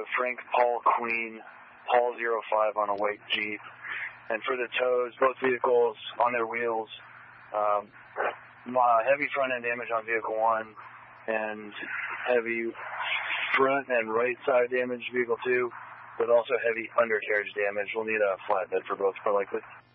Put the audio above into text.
Frank Paul Queen, Paul 05 on a white Jeep. And for the tows, both vehicles on their wheels, heavy front end damage on vehicle 1 and heavy front and right side damage vehicle 2, but also heavy undercarriage damage. We'll need a flatbed for both, more likely.